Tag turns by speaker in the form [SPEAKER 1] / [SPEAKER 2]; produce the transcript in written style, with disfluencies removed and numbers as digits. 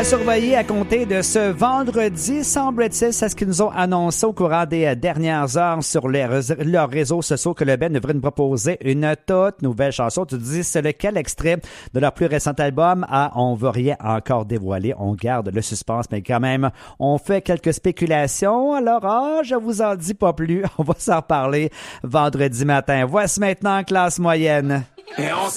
[SPEAKER 1] À surveiller à compter de ce vendredi, semble-t-il, c'est ce qu'ils nous ont annoncé au courant des dernières heures sur leurs réseaux sociaux que le band devrait nous proposer une toute nouvelle chanson. Tu te dis, c'est lequel extrait de leur plus récent album? On veut rien encore dévoiler, on garde le suspense, mais quand même, on fait quelques spéculations. Alors, je vous en dis pas plus, on va s'en reparler vendredi matin. Voici maintenant Classe Moyenne.